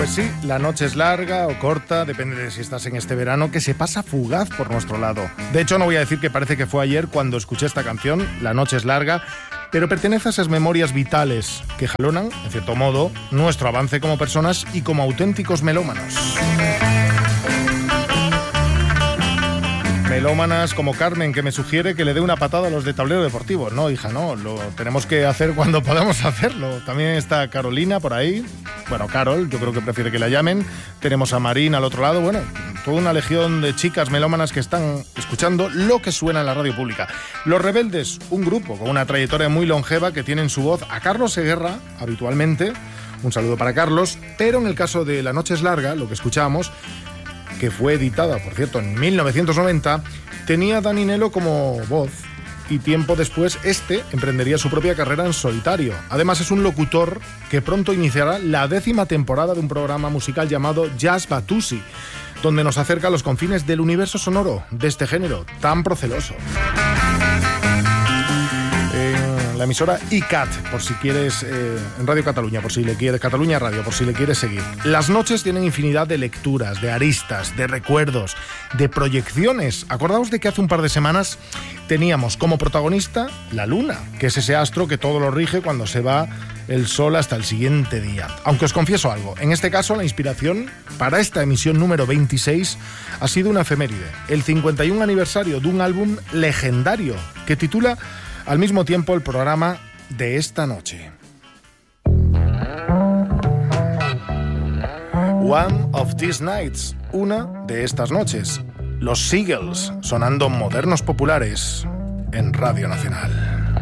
Pues sí, la noche es larga o corta, depende de si estás en este verano, que se pasa fugaz por nuestro lado. De hecho, no voy a decir que parece que fue ayer cuando escuché esta canción, La noche es larga, pero pertenece a esas memorias vitales que jalonan, en cierto modo, nuestro avance como personas y como auténticos melómanos. Melómanas como Carmen, que me sugiere que le dé una patada a los de Tablero Deportivo. No, hija, no, lo tenemos que hacer cuando podamos hacerlo. También está Carolina por ahí. Bueno, Carol, yo creo que prefiere que la llamen. Tenemos a Marín al otro lado. Bueno, toda una legión de chicas melómanas que están escuchando lo que suena en la radio pública. Los Rebeldes, un grupo con una trayectoria muy longeva que tiene en su voz a Carlos Seguerra, habitualmente. Un saludo para Carlos. Pero en el caso de La noche es larga, lo que escuchábamos, que fue editada, por cierto, en 1990, tenía a Dani Nelo como voz y tiempo después emprendería su propia carrera en solitario. Además es un locutor que pronto iniciará la 10ª temporada de un programa musical llamado Jazz Batusi, donde nos acerca a los confines del universo sonoro de este género tan proceloso. La emisora ICAT, por si quieres, en Radio Cataluña, por si le quieres, Cataluña Radio, por si le quieres seguir. Las noches tienen infinidad de lecturas, de aristas, de recuerdos, de proyecciones. Acordaos de que hace un par de semanas teníamos como protagonista la luna, que es ese astro que todo lo rige cuando se va el sol hasta el siguiente día. Aunque os confieso algo, en este caso la inspiración para esta emisión número 26 ha sido una efeméride, el 51 aniversario de un álbum legendario que titula al mismo tiempo el programa de esta noche. One of These Nights, una de estas noches. Los Seagulls sonando modernos populares en Radio Nacional.